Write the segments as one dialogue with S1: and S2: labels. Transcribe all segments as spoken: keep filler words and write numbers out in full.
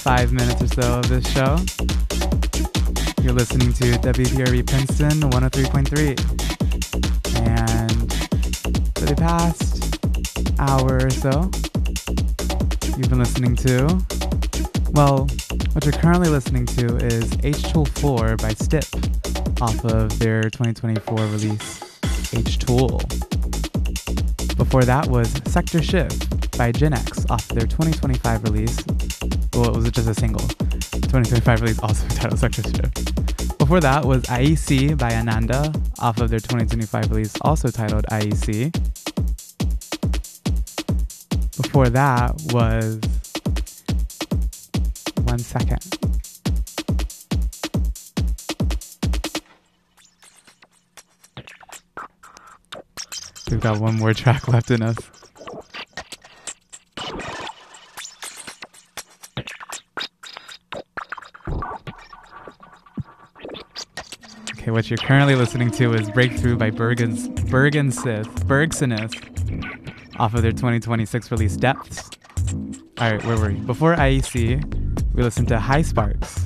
S1: five minutes or so of this show. You're listening to W P R B Princeton one oh three point three. And for the past hour or so, you've been listening to, well, what you're currently listening to is H-Tool four by Stip off of their twenty twenty-four release, H-Tool. Before that was Sector Shift by Gen X off their twenty twenty-five release. Well, it was just a single. twenty twenty-five release also titled Sector Shift. Before that was I E C by Ananda off of their twenty twenty-five release also titled I E C. Before that was... One second. We've got one more track left in us. Okay, what you're currently listening to is Breakthrough by Bergen's Bergensith, Bergsinith off of their twenty twenty-six release Depths. Alright, where were we? Before I E C, we listened to High Sparks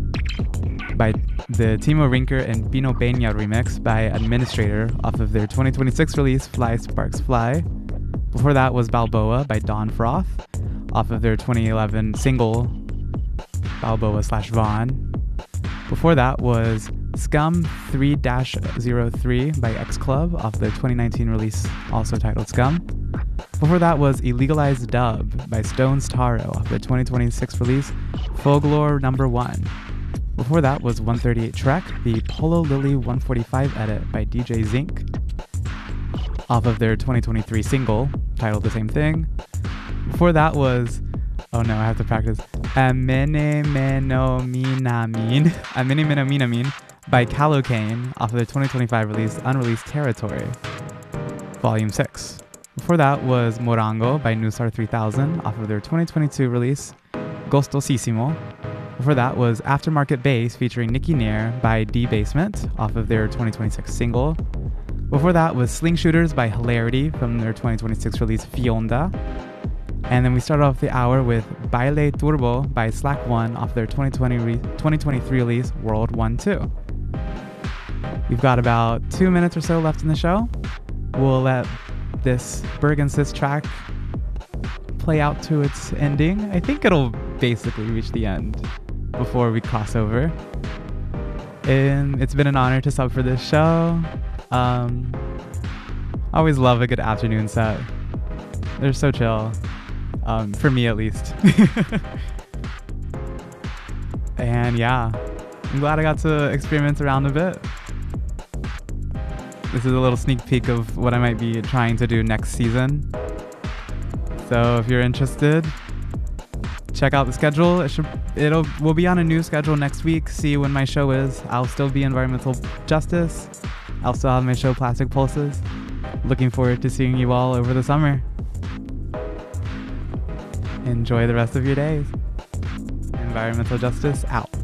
S1: by the Timo Rinker and Pino Peña remix by Administrator off of their twenty twenty-six release Fly Sparks Fly. Before that was Balboa by Dawn Froth off of their twenty eleven single Balboa slash Vaughn. Before that was Scum three dash zero three by X Club off their twenty nineteen release also titled Scum. Before that was Illegalized Dub by Stones Taro off their twenty twenty-six release Folklore Number One. Before that was one thirty-eight Trek, the Polo Lily one forty-five edit by D J Zinc off of their twenty twenty-three single titled the same thing. Before that was, oh no, I have to practice, Amene Meno Minamin, Amene Meno Minamin by Calocane off of their twenty twenty-five release Unreleased Territory, Volume six. Before that was Morango by Nusar three thousand off of their twenty twenty-two release Gustosissimo. Before that was Aftermarket Bass featuring Nicky Nair by D Basement off of their twenty twenty-six single. Before that was Sling Shooters by Hilarity from their twenty twenty-six release Fionda. And then we started off the hour with Baile Turbo by Slack One off their twenty twenty re- twenty twenty-three release World one two. We've got about two minutes or so left in the show. We'll let this Bergensis track play out to its ending. I think it'll basically reach the end before we cross over. And it's been an honor to sub for this show. Um, I always love a good afternoon set. They're so chill. Um, for me at least. And yeah, I'm glad I got to experiment around a bit. This is a little sneak peek of what I might be trying to do next season. So if you're interested, check out the schedule. It should, it'll, we'll be on a new schedule next week. See when my show is. I'll still be Environmental Justice. I'll still have my show Plastic Pulses. Looking forward to seeing you all over the summer. Enjoy the rest of your days. Environmental Justice out.